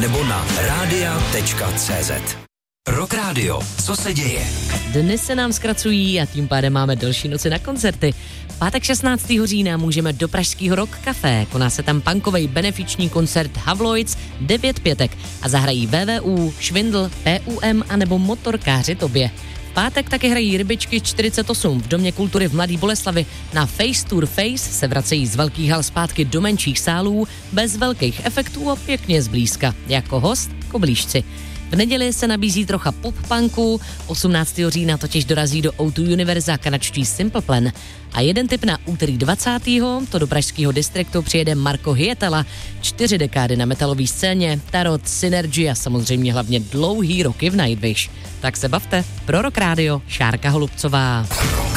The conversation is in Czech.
nebo na radia.cz. Rock Radio, co se děje? Dny se nám zkracují a tím pádem máme delší noci na koncerty. V pátek 16. října můžeme do pražského Rock Café. Koná se tam punkovej benefiční koncert Havloids 9 pětek a zahrají VVU, Švindl, PUM a nebo Motorkáři Tobě. V pátek taky hrají Rybičky 48 v Domě kultury v Mladý Boleslavi. Na Face Tour Face se vracejí z velkých hal zpátky do menších sálů, bez velkých efektů a pěkně zblízka. Jako host Koblížci. V neděli se nabízí trocha pop-punku, 18. října totiž dorazí do O2 Univerza kanadští Simple Plan. A jeden tip na úterý 20. to do pražského distriktu přijede Marko Hyetala, 4 dekády na metalové scéně, Tarot, Synergy a samozřejmě hlavně dlouhý roky v Nightwish. Tak se bavte, pro Rock Radio, Šárka Holubcová.